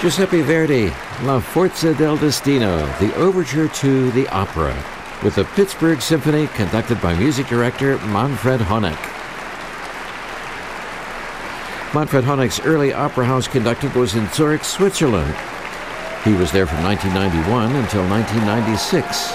Giuseppe Verdi, La Forza del Destino, the overture to the opera, with the Pittsburgh Symphony conducted by music director Manfred Honeck. Manfred Honeck's early opera house conductor was in Zurich, Switzerland. He was there from 1991 until 1996.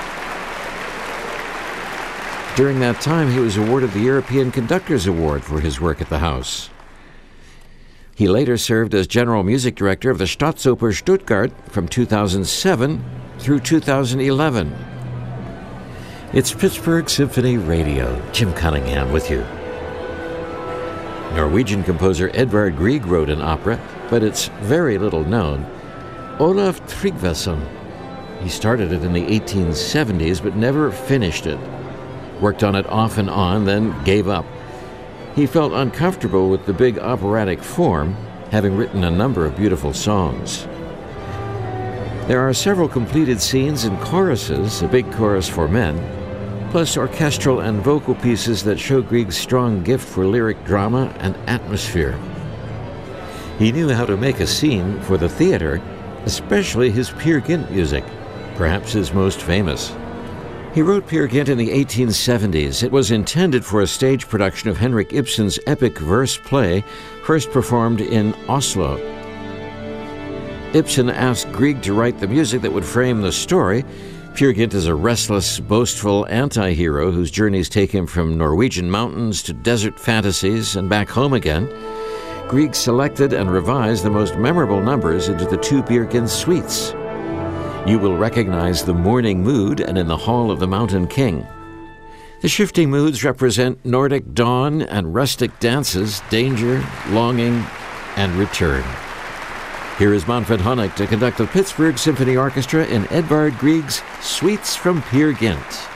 During that time, he was awarded the European Conductors Award for his work at the house. He later served as general music director of the Staatsoper Stuttgart from 2007 through 2011. It's Pittsburgh Symphony Radio. Jim Cunningham with you. Norwegian composer Edvard Grieg wrote an opera, but it's very little known. Olaf Tryggvason. He started it in the 1870s, but never finished it. Worked on it off and on, then gave up. He felt uncomfortable with the big operatic form, having written a number of beautiful songs. There are several completed scenes and choruses, a big chorus for men, plus orchestral and vocal pieces that show Grieg's strong gift for lyric drama and atmosphere. He knew how to make a scene for the theater, especially his Peer Gynt music, perhaps his most famous. He wrote Peer Gynt in the 1870s. It was intended for a stage production of Henrik Ibsen's epic verse play, first performed in Oslo. Ibsen asked Grieg to write the music that would frame the story. Peer Gynt is a restless, boastful anti-hero whose journeys take him from Norwegian mountains to desert fantasies and back home again. Grieg selected and revised the most memorable numbers into the two Peer Gynt suites. You will recognize the morning mood and in the Hall of the Mountain King. The shifting moods represent Nordic dawn and rustic dances, danger, longing, and return. Here is Manfred Honeck to conduct the Pittsburgh Symphony Orchestra in Edvard Grieg's Suites from Peer Gynt.